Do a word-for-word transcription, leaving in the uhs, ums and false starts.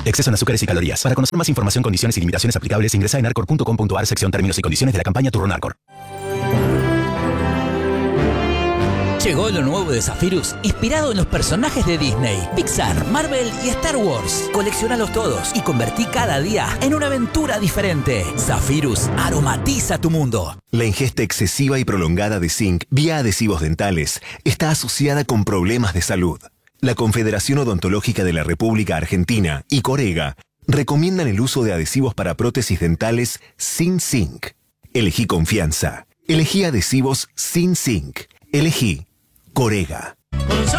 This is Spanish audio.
Exceso en azúcares y calorías. Para conocer más información, condiciones y limitaciones aplicables, ingresa en arcor punto com punto a r sección términos y condiciones de la campaña Turrón Arcor. Llegó lo nuevo de Zephyrus, inspirado en los personajes de Disney, Pixar, Marvel y Star Wars. Colecciónalos todos y convertí cada día en una aventura diferente. Zephyrus aromatiza tu mundo. La ingesta excesiva y prolongada de zinc vía adhesivos dentales está asociada con problemas de salud. La Confederación Odontológica de la República Argentina y Corega recomiendan el uso de adhesivos para prótesis dentales sin zinc. Elegí confianza. Elegí adhesivos sin zinc. Elegí Corega.